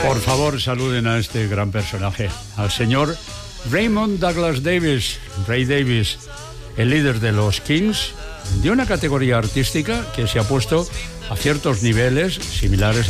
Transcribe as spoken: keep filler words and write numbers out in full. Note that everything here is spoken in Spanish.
Por favor, saluden a este gran personaje, al señor Raymond Douglas Davis, Ray Davis, el líder de los Kings, de una categoría artística que se ha puesto a ciertos niveles similares